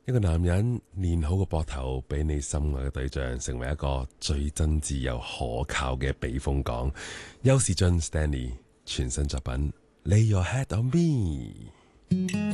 一個男人練好個膊頭，俾你心愛嘅對象成為一個最真摯又可靠嘅避風港。邱士俊 Stanley 全新作品 Lay Your Head on Me。